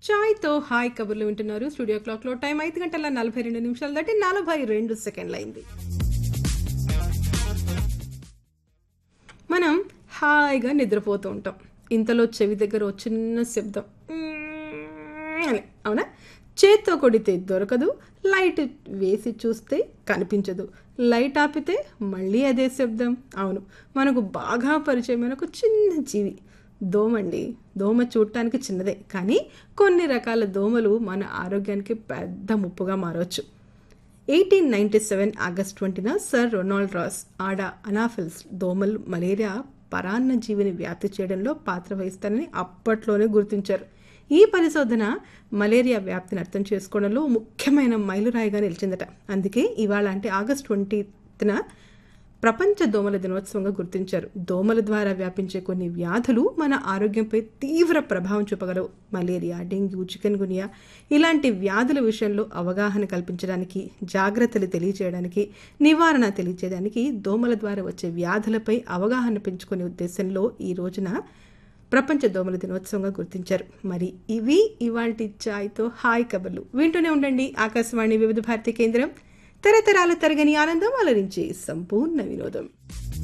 చాయ్తో hi కబుర్లు వింటున్నారు. Studio క్లాక్లో టైం 5:42 దాటి 42 సెకండ్లు అయింది. మనం హాయిగా నిద్రపోతూ ఉంటాం. ఇంతలో చెవి దగ్గర ఓ చిన్న శబ్దం అని, అవునా? చేత్తో కొడితే దొరకదు, లైట్ వేసి చూస్తే కనిపించదు, లైట్ ఆపితే మళ్ళీ అదే శబ్దం. అవును, మనకు బాగా పరిచయమైన ఒక చిన్న జీవి దోమండి. దోమ చూడటానికి చిన్నదే, కానీ కొన్ని రకాల దోమలు మన ఆరోగ్యానికి పెద్ద ముప్పుగా మారవచ్చు. 1897 ఆగస్ట్ 20న సర్ రొనాల్డ్ రాస్ ఆడ అనాఫిల్స్ దోమలు మలేరియా పరాన్న జీవిని వ్యాప్తి చేయడంలో పాత్ర వహిస్తారని అప్పట్లోనే గుర్తించారు. ఈ పరిశోధన మలేరియా వ్యాప్తిని అర్థం చేసుకోవడంలో ముఖ్యమైన మైలురాయిగా నిలిచిందట. అందుకే ఇవాళ అంటే ఆగస్ట్ 20న ప్రపంచ దోమల దినోత్సవంగా గుర్తించారు. దోమల ద్వారా వ్యాపించే కొన్ని వ్యాధులు మన ఆరోగ్యంపై తీవ్ర ప్రభావం చూపగలవు. మలేరియా, డెంగ్యూ, చికెన్ గునియా ఇలాంటి వ్యాధుల విషయంలో అవగాహన కల్పించడానికి, జాగ్రత్తలు తెలియజేయడానికి, నివారణ తెలియజేయడానికి, దోమల ద్వారా వచ్చే వ్యాధులపై అవగాహన పెంచుకునే ఉద్దేశంలో ఈ రోజున ప్రపంచ దోమల దినోత్సవంగా గుర్తించారు. మరి ఇవి ఇవాల్టి చాయ్తో హాయ్ కబుర్లు. వింటూనే ఉండండి ఆకాశవాణి వివిధ భారతి కేంద్రం. తరతరాల తరగని ఆనందం అలరించి సంపూర్ణ వినోదం.